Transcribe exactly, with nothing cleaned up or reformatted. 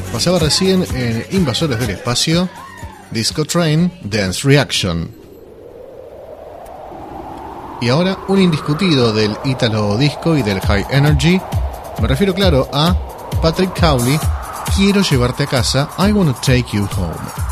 Pasaba recién en Invasores del Espacio, Disco Train, Dance Reaction. Y ahora un indiscutido del Italo Disco y del High Energy. Me refiero, claro, a Patrick Cowley, Quiero llevarte a casa, I Wanna Take You Home.